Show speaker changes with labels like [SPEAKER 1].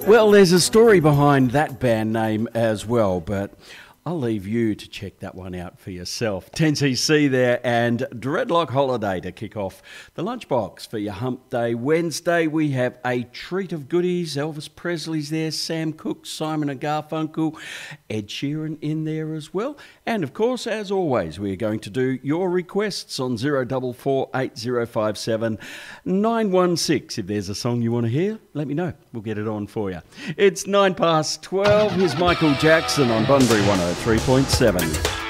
[SPEAKER 1] Well, there's a story behind that band name as well, but I'll leave you to check that one out for yourself. 10cc there and Dreadlock Holiday to kick off the lunchbox for your Hump Day Wednesday. We have a treat of goodies. Elvis Presley's there, Sam Cooke, Simon and Garfunkel, Ed Sheeran in there as well. And of course, as always, we are going to do your requests on 0448 8057 916. If there's a song you want to hear, let me know. We'll get it on for you. It's 12:09. Here's Michael Jackson on Bunbury 103.7.